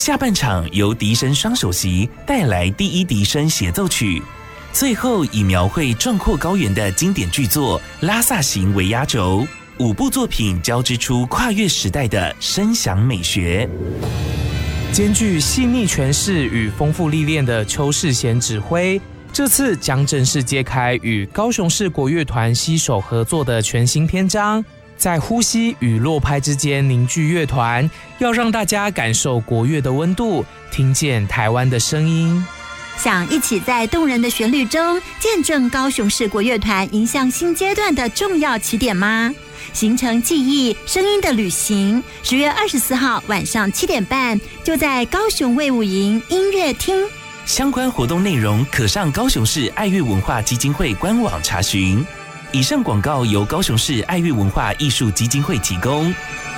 下半场由笛声双首席带来第一笛声协奏曲，最后以描绘壮阔高原的经典巨作《拉萨行》为压轴，5部作品交织出跨越时代的声响美学。 兼具细腻诠释与丰富历练的邱世贤指挥，这次将正式揭开与高雄市国乐团携手合作的全新篇章，在呼吸与落拍之间凝聚乐团，要让大家感受国乐的温度，听见台湾的声音。 想一起在动人的旋律中见证高雄市国乐团迎向新阶段的重要起点吗？形成记忆声音的旅行，10月24号晚上7点半，就在高雄卫武营音乐厅。 相关活动内容可上高雄市爱乐文化基金会官网查询。以上广告由高雄市爱乐文化艺术基金会提供。